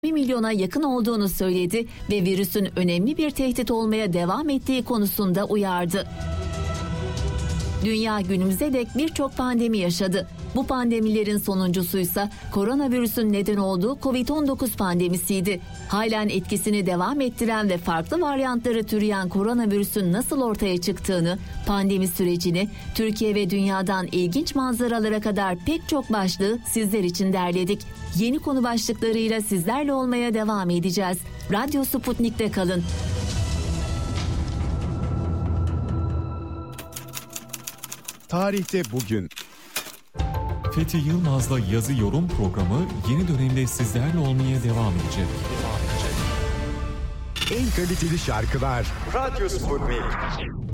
1 milyona yakın olduğunu söyledi ve virüsün önemli bir tehdit olmaya devam ettiği konusunda uyardı. Dünya günümüze dek birçok pandemi yaşadı. Bu pandemilerin sonuncusuysa koronavirüsün neden olduğu Covid-19 pandemisiydi. Halen etkisini devam ettiren ve farklı varyantları türeyen koronavirüsün nasıl ortaya çıktığını, pandemi sürecini, Türkiye ve dünyadan ilginç manzaralara kadar pek çok başlığı sizler için derledik. Yeni konu başlıklarıyla sizlerle olmaya devam edeceğiz. Radyo Sputnik'te kalın. Tarihte bugün. Fethi Yılmaz'la yazı yorum programı yeni dönemde sizlerle olmaya devam edecek. En kaliteli şarkılar Radyo Sputnik.